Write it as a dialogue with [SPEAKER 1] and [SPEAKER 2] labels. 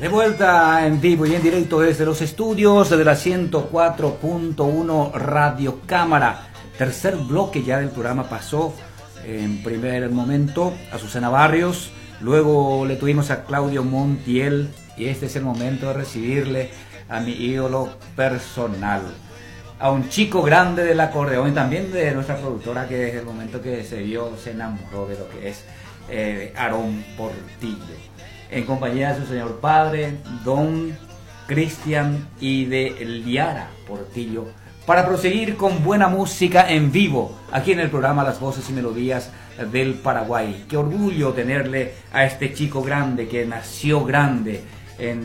[SPEAKER 1] De vuelta en vivo y en directo desde los estudios de la 104.1 Radio Cámara. Tercer bloque ya del programa pasó. En primer momento a Susana Barrios, luego le tuvimos a Claudio Montiel y este es el momento de recibirle a mi ídolo personal, a un chico grande del acordeón y también de nuestra productora que desde el momento que se vio se enamoró de lo que es Aarón Portillo, en compañía de su señor padre, don Cristian, y de Liara Portillo, para proseguir con buena música en vivo, aquí en el programa Las Voces y Melodías del Paraguay. Qué orgullo tenerle a este chico grande que nació grande en